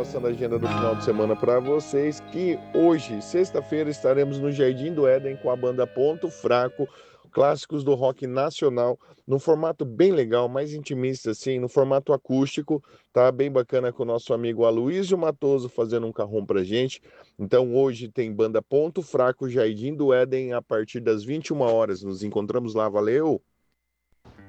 passando a agenda do final de semana para vocês, que hoje, sexta-feira, estaremos no Jardim do Éden com a banda Ponto Fraco, clássicos do rock nacional, num formato bem legal, mais intimista, assim, no formato acústico, tá bem bacana com o nosso amigo Aloysio Matoso fazendo um carrom pra gente. Então hoje tem banda Ponto Fraco, Jardim do Éden, a partir das 21 horas. Nos encontramos lá, valeu!